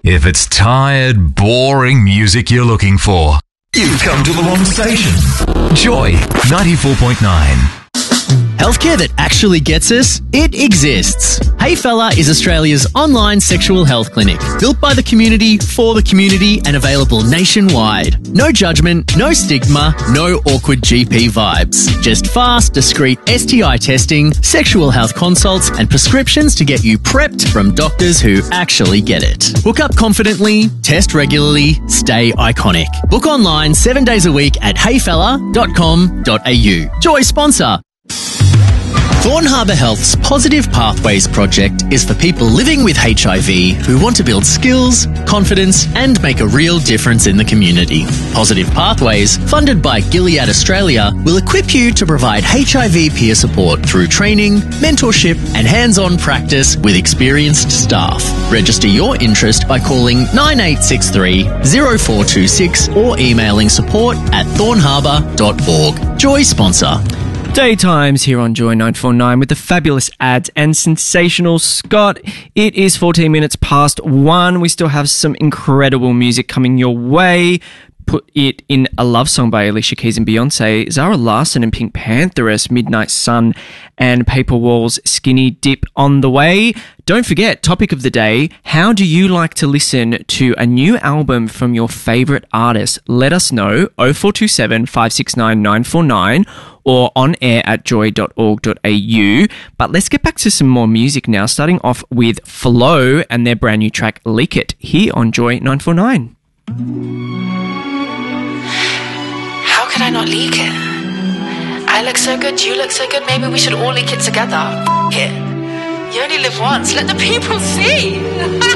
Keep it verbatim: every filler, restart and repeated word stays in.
If it's tired, boring music you're looking for, you've come to the wrong station. Joy ninety-four point nine. Healthcare that actually gets us? It exists. Hey Fella is Australia's online sexual health clinic, built by the community, for the community, and available nationwide. No judgment, no stigma, no awkward G P vibes. Just fast, discreet S T I testing, sexual health consults, and prescriptions to get you prepped from doctors who actually get it. Book up confidently, test regularly, stay iconic. Book online seven days a week at hey fella dot com dot a u. Joy sponsor. Thorn Harbour Health's Positive Pathways project is for people living with H I V who want to build skills, confidence, and make a real difference in the community. Positive Pathways, funded by Gilead Australia, will equip you to provide H I V peer support through training, mentorship, and hands-on practice with experienced staff. Register your interest by calling nine eight six three, zero four two six or emailing support at thorn harbour dot org. Joy sponsor. Daytimes here on Joy nine four nine with the fabulous ads and sensational Scott. It is fourteen minutes past one. We still have some incredible music coming your way. Put It in a Love Song by Alicia Keys and Beyonce, Zara Larsson and Pink Pantheress, Midnight Sun and Paper Walls, Skinny Dip on the way. Don't forget, topic of the day, how do you like to listen to a new album from your favourite artist? Let us know, oh four two seven, five six nine, nine four nine or on air at joy dot org dot a u. But let's get back to some more music now, starting off with Flow and their brand new track, Leak It, here on Joy nine four nine. How could I not leak it? I look so good, you look so good, maybe we should all leak it together. F- it. You only live once, let the people see.